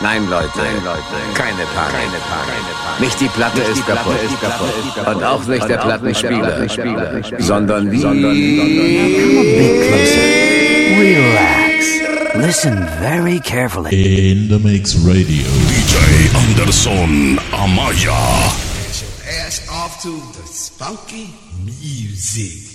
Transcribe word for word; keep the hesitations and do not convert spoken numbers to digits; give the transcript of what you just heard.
Nein, Leute, Nein, Leute, keine Panik. Keine Panik. Nicht die Platte ist die kaputt. Platte ist kaputt. Und auch nicht der Plattenspieler, sondern wie... Come a bit closer. Relax. Listen very carefully. In the Mix Radio. D J Anderson Amaya. Get your ass off to the spunky music.